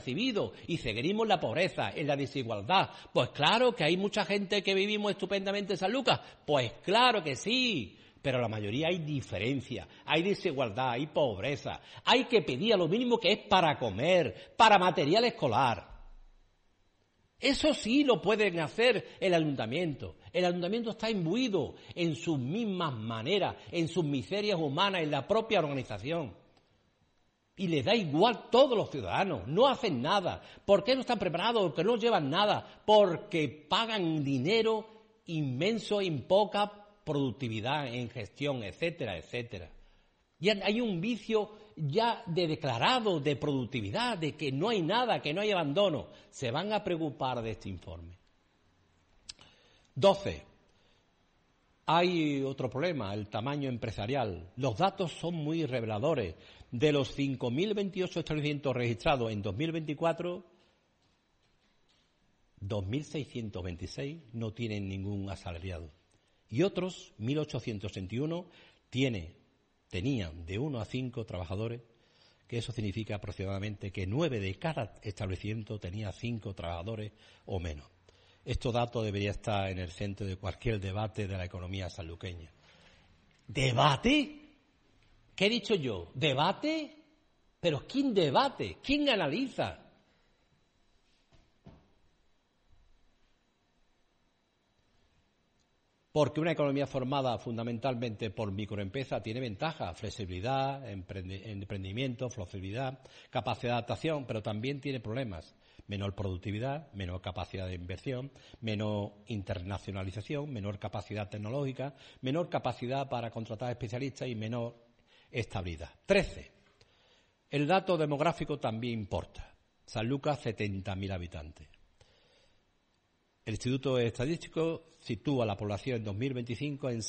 desapercibidos y seguimos en la pobreza, en la desigualdad. Pues claro que hay mucha gente que vivimos estupendamente en Sanlúcar. Pues claro que sí. Pero la mayoría hay diferencia, hay desigualdad, hay pobreza. Hay que pedir a lo mínimo que es para comer, para material escolar. Eso sí lo pueden hacer el ayuntamiento. El ayuntamiento está imbuido en sus mismas maneras, en sus miserias humanas, en la propia organización. Y les da igual todos los ciudadanos, no hacen nada. ¿Por qué no están preparados? Porque no llevan nada. Porque pagan dinero inmenso en poca productividad, en gestión, etcétera, etcétera. Ya hay un vicio ya declarado de productividad, de que no hay nada, que no hay abandono. Se van a preocupar de este informe. 12. Hay otro problema, el tamaño empresarial. Los datos son muy reveladores. De los 5.028 establecimientos registrados en 2024, 2.626 no tienen ningún asalariado. Y otros, 1.861, tenían de 1 a 5 trabajadores, que eso significa aproximadamente que 9 de cada establecimiento tenía 5 trabajadores o menos. Estos datos deberían estar en el centro de cualquier debate de la economía sanluqueña. ¿Debate? ¿Qué he dicho yo? ¿Debate? ¿Pero quién debate? ¿Quién analiza? Porque una economía formada fundamentalmente por microempresas tiene ventajas, flexibilidad, emprendimiento, flexibilidad, capacidad de adaptación, pero también tiene problemas. Menor productividad, menor capacidad de inversión, menor internacionalización, menor capacidad tecnológica, menor capacidad para contratar especialistas y menor estabilidad. 13. El dato demográfico también importa. Sanlúcar, 70.000 habitantes. El Instituto Estadístico sitúa la población en 2025 en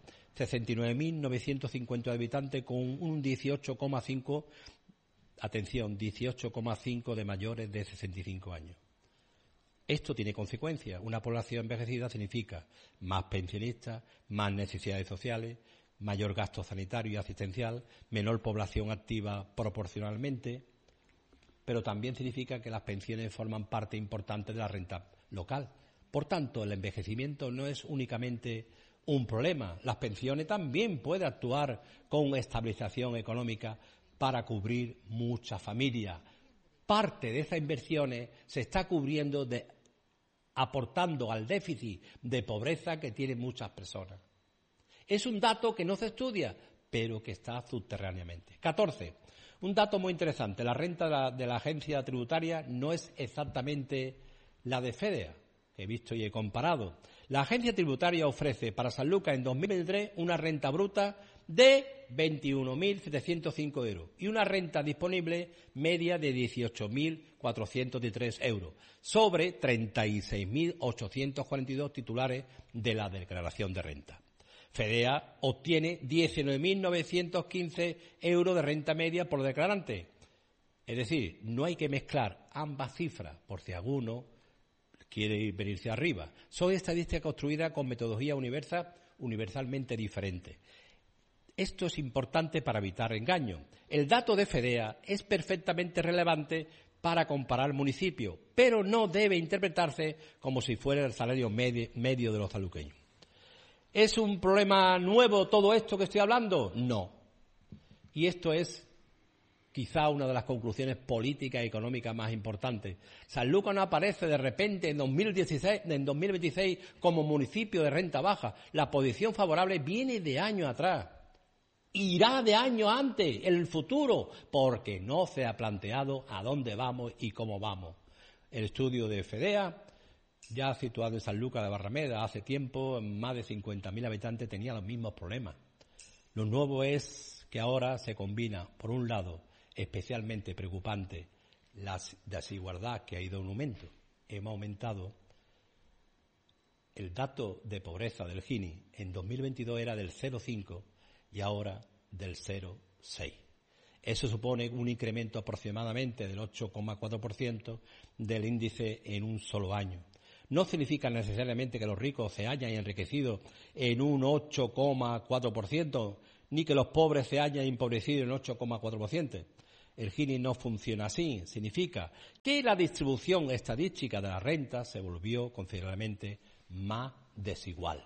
69.950 habitantes con un 18,5, atención, 18,5 de mayores de 65 años. Esto tiene consecuencias. Una población envejecida significa más pensionistas, más necesidades sociales, mayor gasto sanitario y asistencial, menor población activa proporcionalmente, pero también significa que las pensiones forman parte importante de la renta local. Por tanto, el envejecimiento no es únicamente un problema. Las pensiones también pueden actuar con estabilización económica para cubrir muchas familias. Parte de esas inversiones se está cubriendo aportando al déficit de pobreza que tienen muchas personas. Es un dato que no se estudia, pero que está subterráneamente. 14. Un dato muy interesante. La renta de la agencia tributaria no es exactamente la de FEDEA, que he visto y he comparado. La agencia tributaria ofrece para Sanlúcar en 2023 una renta bruta de 21.705 euros y una renta disponible media de 18.403 euros sobre 36.842 titulares de la declaración de renta. FEDEA obtiene 19.915 euros de renta media por declarante. Es decir, no hay que mezclar ambas cifras por si alguno quiere venirse arriba. Son estadísticas construidas con metodología universalmente diferente. Esto es importante para evitar engaños. El dato de FEDEA es perfectamente relevante para comparar municipios, pero no debe interpretarse como si fuera el salario medio de los sanluqueños. ¿Es un problema nuevo todo esto que estoy hablando? No. Y esto es quizá una de las conclusiones políticas y económicas más importantes. Sanlúcar no aparece de repente en 2026 como municipio de renta baja. La posición favorable viene de años atrás. Irá de años antes, en el futuro, porque no se ha planteado a dónde vamos y cómo vamos. El estudio de FEDEA, ya situado en Sanlúcar de Barrameda hace tiempo, más de 50.000 habitantes, tenía los mismos problemas. Lo nuevo es que ahora se combina, por un lado, especialmente preocupante, la desigualdad que ha ido en aumento. Hemos aumentado el dato de pobreza del Gini. En 2022 era del 0,5 y ahora del 0,6. Eso supone un incremento aproximadamente del 8,4% del índice en un solo año. No significa necesariamente que los ricos se hayan enriquecido en un 8,4%, ni que los pobres se hayan empobrecido en 8,4%. El Gini no funciona así. Significa que la distribución estadística de la renta se volvió considerablemente más desigual.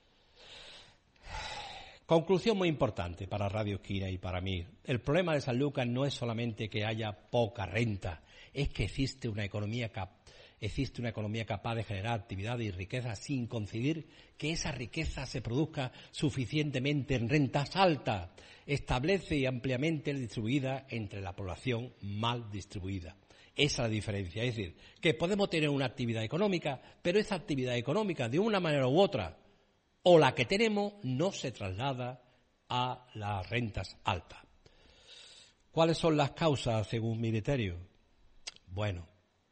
Conclusión muy importante para Radio Esquina y para mí. El problema de Sanlúcar no es solamente que haya poca renta, es que existe una economía capaz de generar actividad y riqueza sin conseguir que esa riqueza se produzca suficientemente en rentas altas, establece y ampliamente distribuida entre la población mal distribuida. Esa es la diferencia, es decir, que podemos tener una actividad económica, pero esa actividad económica de una manera u otra, o la que tenemos, no se traslada a las rentas altas. ¿Cuáles son las causas según mi criterio? Bueno,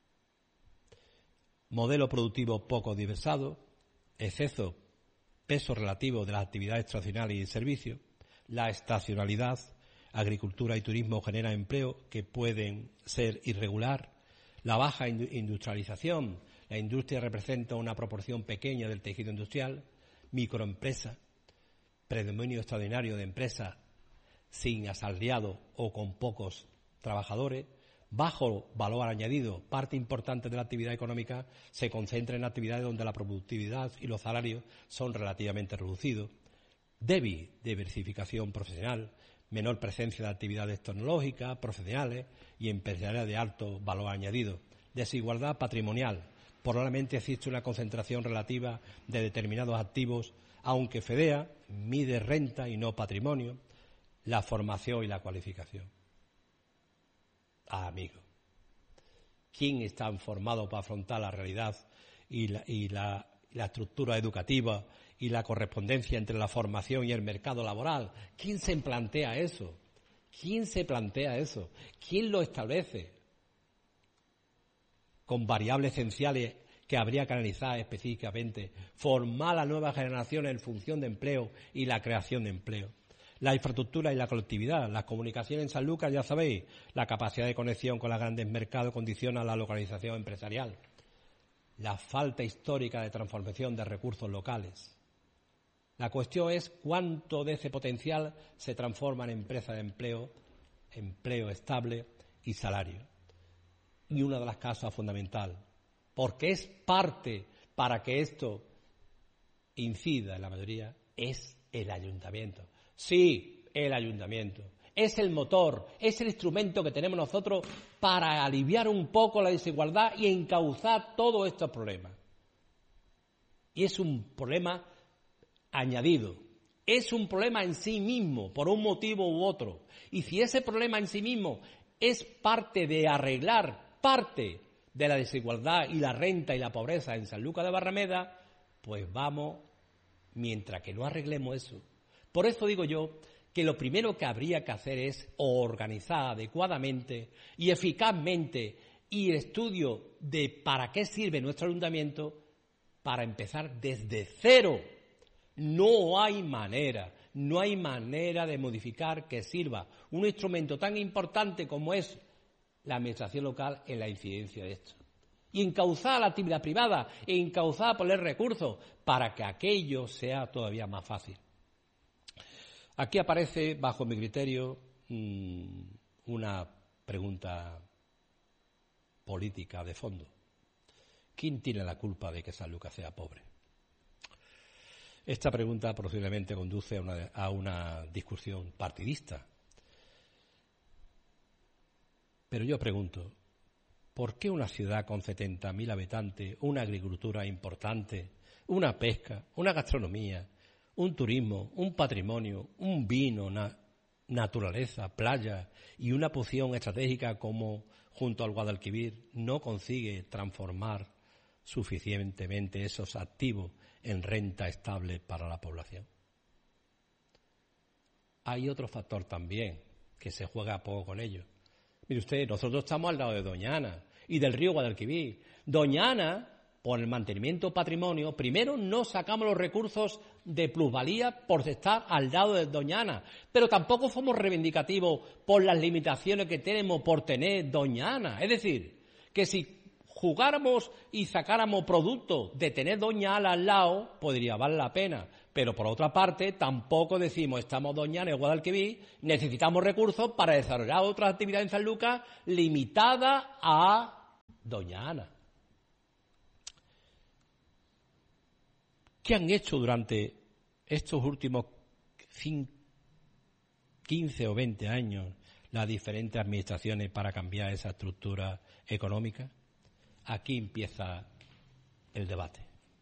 modelo productivo poco diversado, exceso, peso relativo de las actividades tradicionales y servicios, la estacionalidad, agricultura y turismo generan empleo que pueden ser irregular, la baja industrialización, la industria representa una proporción pequeña del tejido industrial, microempresa, predominio extraordinario de empresas sin asalariados o con pocos trabajadores, bajo valor añadido, parte importante de la actividad económica se concentra en actividades donde la productividad y los salarios son relativamente reducidos, débil diversificación profesional, menor presencia de actividades tecnológicas, profesionales y empresariales de alto valor añadido, desigualdad patrimonial. Probablemente existe una concentración relativa de determinados activos, aunque FEDEA mide renta y no patrimonio, la formación y la cualificación. Amigo, ¿quién está formado para afrontar la realidad y la estructura educativa y la correspondencia entre la formación y el mercado laboral? ¿Quién se plantea eso? ¿Quién se plantea eso? ¿Quién lo establece? Con variables esenciales que habría que analizar específicamente, formar a nuevas generaciones en función de empleo y la creación de empleo. La infraestructura y la conectividad, las comunicaciones en Sanlúcar, ya sabéis, la capacidad de conexión con los grandes mercados condiciona la localización empresarial. La falta histórica de transformación de recursos locales. La cuestión es cuánto de ese potencial se transforma en empresa de empleo, empleo estable y salario. Y una de las causas fundamental, porque es parte para que esto incida en la mayoría, es el ayuntamiento. Sí, el ayuntamiento. Es el motor, es el instrumento que tenemos nosotros para aliviar un poco la desigualdad y encauzar todos estos problemas. Y es un problema añadido. Es un problema en sí mismo, por un motivo u otro. Y si ese problema en sí mismo es parte de arreglar parte de la desigualdad y la renta y la pobreza en Sanlúcar de Barrameda, pues vamos, mientras que no arreglemos eso. Por eso digo yo que lo primero que habría que hacer es organizar adecuadamente y eficazmente y el estudio de para qué sirve nuestro ayuntamiento para empezar desde cero. No hay manera de modificar que sirva un instrumento tan importante como es la administración local en la incidencia de esto. Y encauzar la actividad privada, e encauzar poner recursos para que aquello sea todavía más fácil. Aquí aparece, bajo mi criterio, una pregunta política de fondo. ¿Quién tiene la culpa de que Sanlúcar sea pobre? Esta pregunta posiblemente conduce a una discusión partidista. Pero yo pregunto, ¿por qué una ciudad con 70.000 habitantes, una agricultura importante, una pesca, una gastronomía, un turismo, un patrimonio, un vino, naturaleza, playa y una posición estratégica como junto al Guadalquivir no consigue transformar suficientemente esos activos en renta estable para la población? Hay otro factor también que se juega poco con ello. Mire usted, nosotros estamos al lado de Doñana y del río Guadalquivir. Doñana, por el mantenimiento patrimonio, primero no sacamos los recursos de plusvalía por estar al lado de Doñana, pero tampoco somos reivindicativos por las limitaciones que tenemos por tener Doñana. Es decir, que si jugáramos y sacáramos producto de tener Doñana al lado, podría valer la pena. Pero por otra parte, tampoco decimos, estamos Doñana en Guadalquivir, necesitamos recursos para desarrollar otras actividades en San Lucas limitadas a Doña Ana. ¿Qué han hecho durante estos últimos 15 o 20 años las diferentes administraciones para cambiar esa estructura económica? Aquí empieza el debate.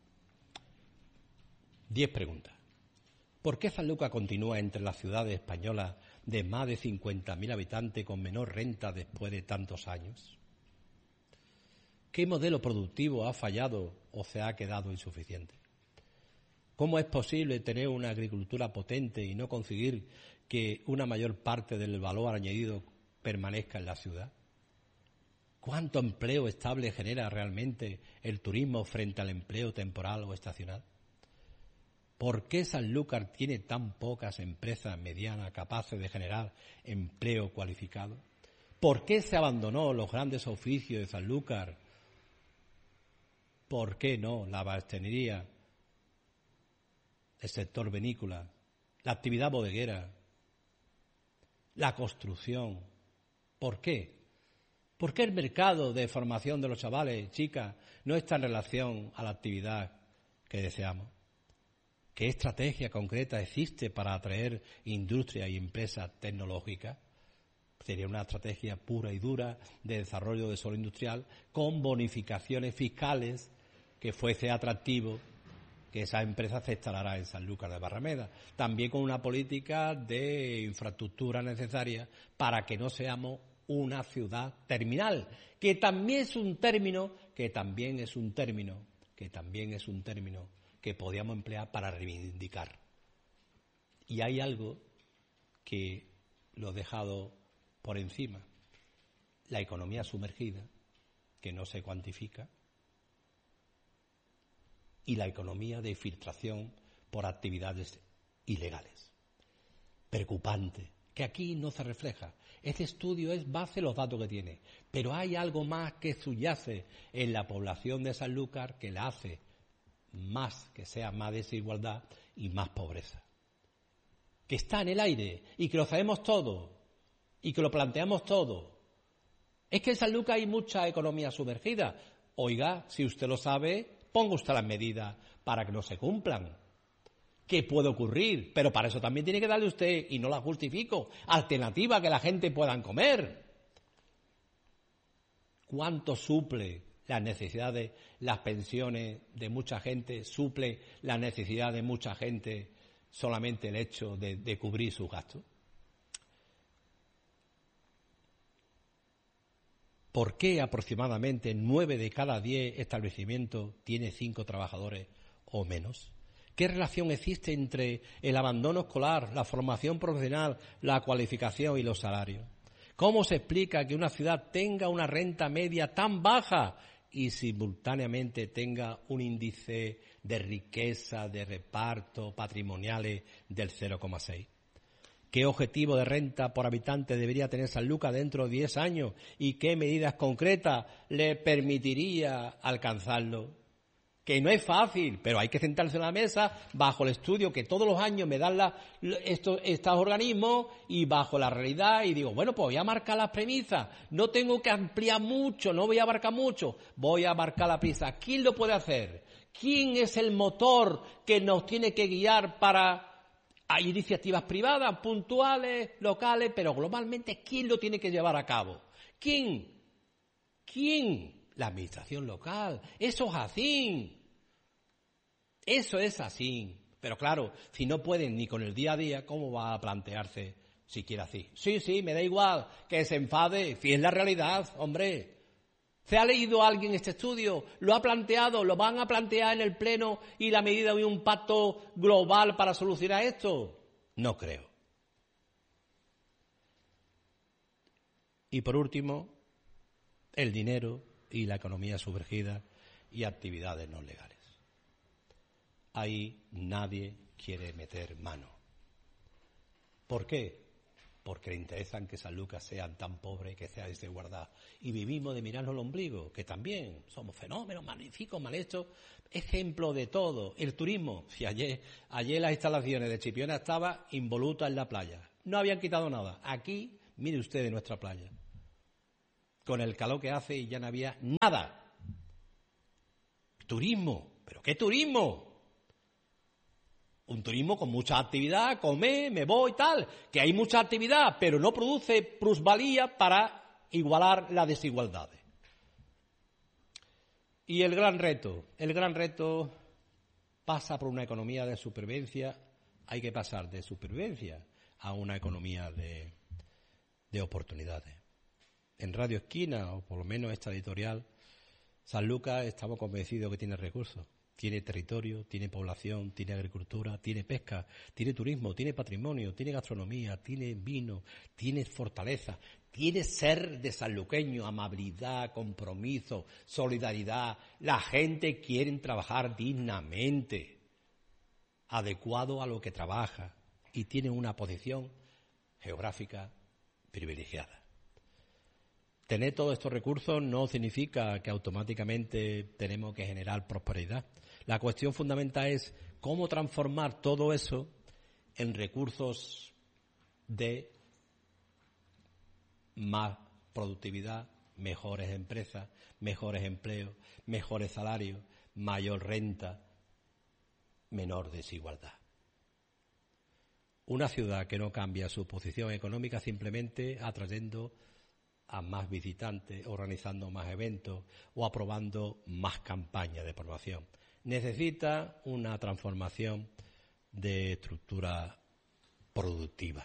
10 preguntas. ¿Por qué San Lucas continúa entre las ciudades españolas de más de 50.000 habitantes con menor renta después de tantos años? ¿Qué modelo productivo ha fallado o se ha quedado insuficiente? ¿Cómo es posible tener una agricultura potente y no conseguir que una mayor parte del valor añadido permanezca en la ciudad? ¿Cuánto empleo estable genera realmente el turismo frente al empleo temporal o estacional? ¿Por qué Sanlúcar tiene tan pocas empresas medianas capaces de generar empleo cualificado? ¿Por qué se abandonó los grandes oficios de Sanlúcar? ¿Por qué no la bastonería, el sector vinícola, la actividad bodeguera, la construcción? ¿Por qué? ¿Por qué el mercado de formación de los chavales, chicas, no está en relación a la actividad que deseamos? ¿Qué estrategia concreta existe para atraer industria y empresas tecnológicas? Sería una estrategia pura y dura de desarrollo de suelo industrial con bonificaciones fiscales que fuese atractivo que esa empresa se instalara en Sanlúcar de Barrameda. También con una política de infraestructura necesaria para que no seamos una ciudad terminal, que también es un término que podíamos emplear para reivindicar. Y hay algo que lo he dejado por encima: la economía sumergida, que no se cuantifica, y la economía de filtración por actividades ilegales. Preocupante, que aquí no se refleja. Este estudio es base en los datos que tiene, pero hay algo más que subyace en la población de Sanlúcar que la hace más, que sea más desigualdad y más pobreza. Que está en el aire y que lo sabemos todo y que lo planteamos todo. Es que en Sanlúcar hay mucha economía sumergida. Oiga, si usted lo sabe, ponga usted las medidas para que no se cumplan. ¿Qué puede ocurrir? Pero para eso también tiene que darle usted, y no la justifico, alternativa que la gente pueda comer. ¿Cuánto suple las necesidades, las pensiones de mucha gente, suple la necesidad de mucha gente solamente el hecho de cubrir sus gastos? ¿Por qué aproximadamente 9 de cada 10 establecimientos tiene 5 trabajadores o menos? ¿Qué relación existe entre el abandono escolar, la formación profesional, la cualificación y los salarios? ¿Cómo se explica que una ciudad tenga una renta media tan baja y simultáneamente tenga un índice de riqueza, de reparto patrimoniales del 0,6? ¿Qué objetivo de renta por habitante debería tener Sanlúcar dentro de 10 años y qué medidas concretas le permitiría alcanzarlo? Que no es fácil, pero hay que sentarse en la mesa bajo el estudio que todos los años me dan estos organismos y bajo la realidad, y digo, bueno, pues voy a marcar las premisas, no tengo que ampliar mucho, no voy a abarcar mucho, voy a marcar la prisa. ¿Quién lo puede hacer? ¿Quién es el motor que nos tiene que guiar para... Hay iniciativas privadas, puntuales, locales, pero globalmente, ¿quién lo tiene que llevar a cabo? ¿Quién? La administración local. Eso es así. Eso es así. Pero claro, si no pueden ni con el día a día, ¿cómo va a plantearse siquiera así? Sí, me da igual que se enfade, si es la realidad, hombre. ¿Se ha leído alguien este estudio? ¿Lo ha planteado? ¿Lo van a plantear en el Pleno y la medida de un pacto global para solucionar esto? No creo. Y por último, el dinero y la economía sumergida y actividades no legales. Ahí nadie quiere meter mano. ¿Por qué? porque le interesan que Sanlúcar sean tan pobres, que sea desigualdad. Y vivimos de mirarnos el ombligo, que también somos fenómenos magníficos, mal hechos, ejemplo de todo. El turismo, si ayer las instalaciones de Chipiona estaban involutas en la playa, no habían quitado nada. Aquí, mire usted de nuestra playa, con el calor que hace y ya no había nada. Turismo, ¿pero qué turismo? Un turismo con mucha actividad, comer, me voy, tal, que hay mucha actividad, pero no produce plusvalía para igualar las desigualdades. Y el gran reto pasa por una economía de supervivencia. Hay que pasar de supervivencia a una economía de oportunidades. En Radio Esquina, o por lo menos esta editorial, Sanlúcar estamos convencidos que tiene recursos. Tiene territorio, tiene población, tiene agricultura, tiene pesca, tiene turismo, tiene patrimonio, tiene gastronomía, tiene vino, tiene fortaleza, tiene ser de sanluqueño, amabilidad, compromiso, solidaridad. La gente quiere trabajar dignamente, adecuado a lo que trabaja, y tiene una posición geográfica privilegiada. Tener todos estos recursos no significa que automáticamente tenemos que generar prosperidad. La cuestión fundamental es cómo transformar todo eso en recursos de más productividad, mejores empresas, mejores empleos, mejores salarios, mayor renta, menor desigualdad. Una ciudad que no cambia su posición económica simplemente atrayendo a más visitantes, organizando más eventos o aprobando más campañas de promoción. Necesita una transformación de estructura productiva.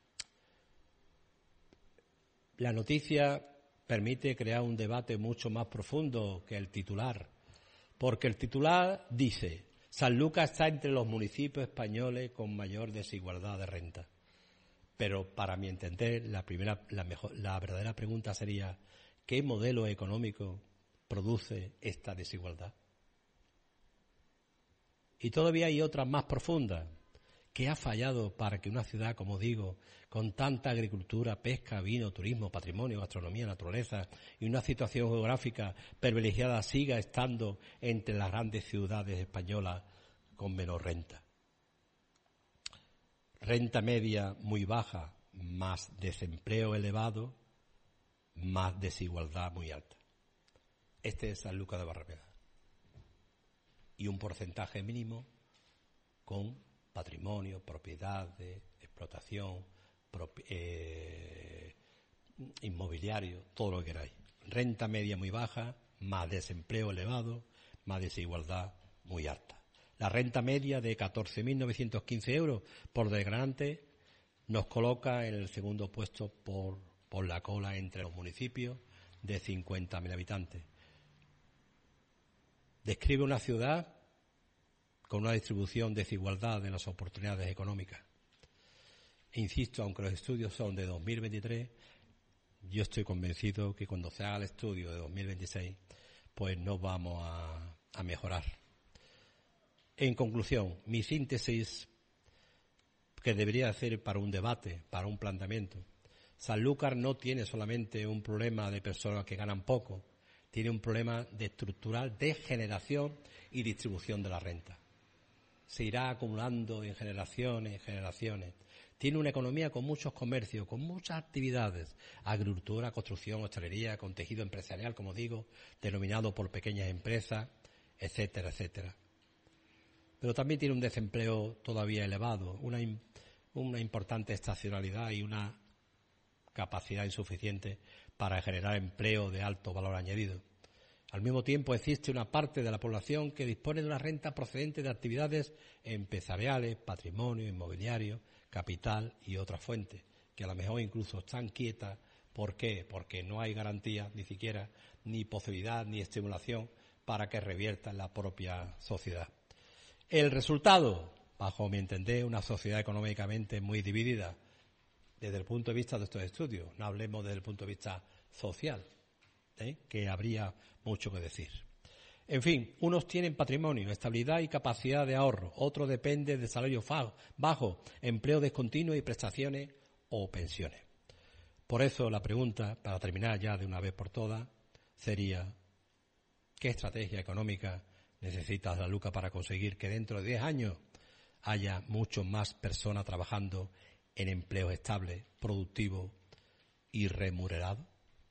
La noticia permite crear un debate mucho más profundo que el titular, porque el titular dice: Sanlúcar está entre los municipios españoles con mayor desigualdad de renta. Pero para mi entender, la verdadera pregunta sería: ¿qué modelo económico produce esta desigualdad? Y todavía hay otras más profundas. ¿Qué ha fallado para que una ciudad, como digo, con tanta agricultura, pesca, vino, turismo, patrimonio, gastronomía, naturaleza y una situación geográfica privilegiada siga estando entre las grandes ciudades españolas con menor renta? Renta media muy baja, más desempleo elevado, más desigualdad muy alta. Este es Sanlúcar de Barrameda. Y un porcentaje mínimo con patrimonio, propiedades, explotación, inmobiliario, todo lo que queráis. Renta media muy baja, más desempleo elevado, más desigualdad muy alta. La renta media de 14.915 euros por declarante nos coloca en el segundo puesto por la cola entre los municipios de 50.000 habitantes. Describe una ciudad con una distribución de desigualdad de las oportunidades económicas. E insisto, aunque los estudios son de 2023, yo estoy convencido que cuando se haga el estudio de 2026, pues no vamos a mejorar. En conclusión, mi síntesis que debería hacer para un debate, para un planteamiento: Sanlúcar no tiene solamente un problema de personas que ganan poco, tiene un problema estructural de generación y distribución de la renta. Se irá acumulando en generaciones. Tiene una economía con muchos comercios, con muchas actividades: agricultura, construcción, hostelería, con tejido empresarial, como digo, denominado por pequeñas empresas, etcétera, etcétera. Pero también tiene un desempleo todavía elevado, una importante estacionalidad y una capacidad insuficiente para generar empleo de alto valor añadido. Al mismo tiempo, existe una parte de la población que dispone de una renta procedente de actividades empresariales, patrimonio, inmobiliario, capital y otras fuentes, que a lo mejor incluso están quietas. ¿Por qué? Porque no hay garantía, ni siquiera, ni posibilidad, ni estimulación para que revierta en la propia sociedad. El resultado, bajo mi entender, una sociedad económicamente muy dividida desde el punto de vista de estos estudios. No hablemos desde el punto de vista social, que habría mucho que decir. En fin, unos tienen patrimonio, estabilidad y capacidad de ahorro, otros dependen de salarios bajos, empleo descontinuo y prestaciones o pensiones. Por eso la pregunta, para terminar ya de una vez por todas, sería: ¿qué estrategia económica necesita la Luca para conseguir que dentro de 10 años haya mucho más personas trabajando en empleos estables, productivos y remunerados?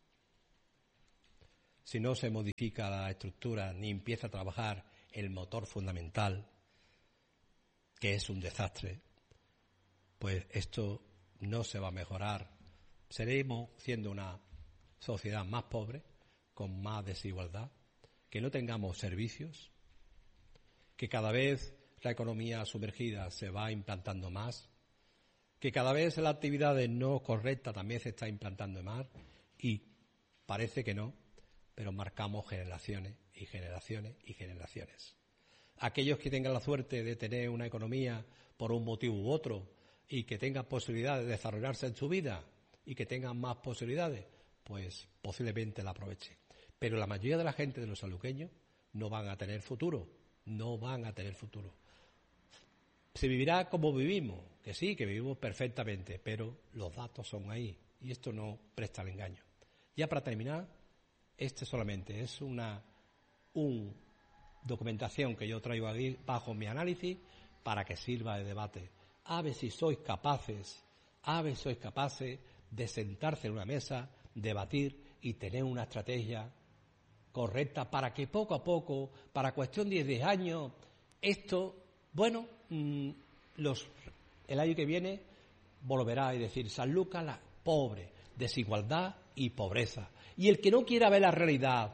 Si no se modifica la estructura ni empieza a trabajar el motor fundamental, que es un desastre, pues esto no se va a mejorar. Seguiremos siendo una sociedad más pobre, con más desigualdad, que no tengamos servicios, que cada vez la economía sumergida se va implantando más, que cada vez la actividad no correcta también se está implantando más, y parece que no, pero marcamos generaciones y generaciones y generaciones. Aquellos que tengan la suerte de tener una economía por un motivo u otro y que tengan posibilidades de desarrollarse en su vida y que tengan más posibilidades, pues posiblemente la aprovechen. Pero la mayoría de la gente, de los sanluqueños, no van a tener futuro, no van a tener futuro. Se vivirá como vivimos, que sí, que vivimos perfectamente, pero los datos son ahí y esto no presta al engaño. Ya para terminar, este solamente es una documentación que yo traigo aquí bajo mi análisis para que sirva de debate. A ver si sois capaces de sentarse en una mesa, debatir y tener una estrategia correcta para que poco a poco, para cuestión de 10 años, esto, bueno, el año que viene volverá a decir Sanlúcar la pobre, desigualdad y pobreza. Y el que no quiera ver la realidad,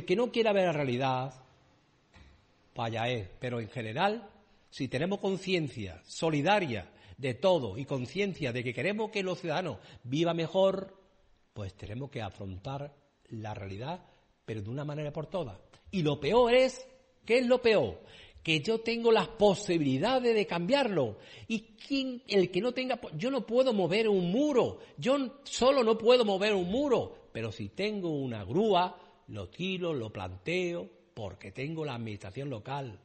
vaya pero en general, si tenemos conciencia solidaria de todo y conciencia de que queremos que los ciudadanos vivan mejor, pues tenemos que afrontar la realidad, pero de una manera por todas. Y lo peor es, ¿qué es lo peor? Que yo tengo las posibilidades de cambiarlo. Y el que no tenga, yo no puedo mover un muro, yo solo no puedo mover un muro, pero si tengo una grúa, lo tiro, lo planteo, porque tengo la administración local.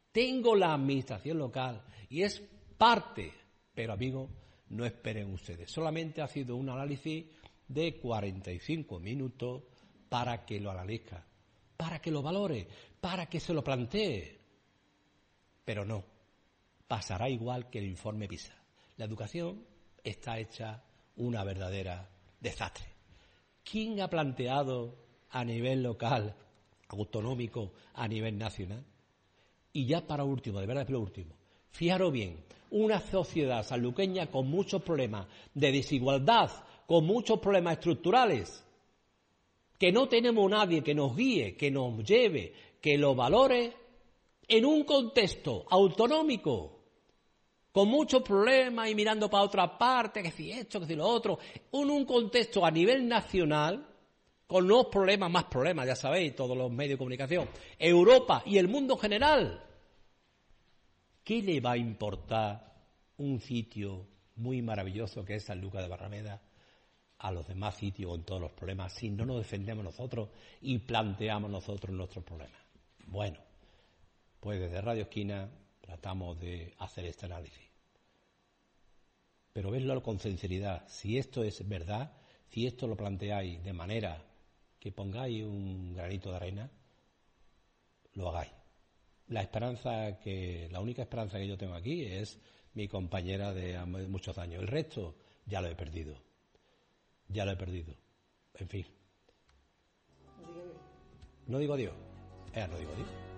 Y es parte, pero amigos, no esperen ustedes. Solamente ha sido un análisis de 45 minutos para que lo analice, para que lo valore, para que se lo plantee. Pero no, pasará igual que el informe PISA. La educación está hecha una verdadera desastre. ¿Quién ha planteado a nivel local, autonómico, a nivel nacional? Y ya para último, de verdad es lo último, fijaros bien, una sociedad sanluqueña con muchos problemas de desigualdad, con muchos problemas estructurales, que no tenemos nadie que nos guíe, que nos lleve, que lo valore, en un contexto autonómico, con muchos problemas y mirando para otra parte, que si esto, que si lo otro, en un contexto a nivel nacional, con nuevos problemas, más problemas, ya sabéis, todos los medios de comunicación, Europa y el mundo general. ¿Qué le va a importar un sitio muy maravilloso que es Sanlúcar de Barrameda a los demás sitios con todos los problemas si no nos defendemos nosotros y planteamos nosotros nuestros problemas? Bueno, pues desde Radio Esquina tratamos de hacer este análisis. Pero vedlo con sinceridad. Si esto es verdad, si esto lo planteáis de manera que pongáis un granito de arena, lo hagáis. La única esperanza que yo tengo aquí es mi compañera de muchos años. El resto ya lo he perdido. En fin. No digo adiós. No digo adiós.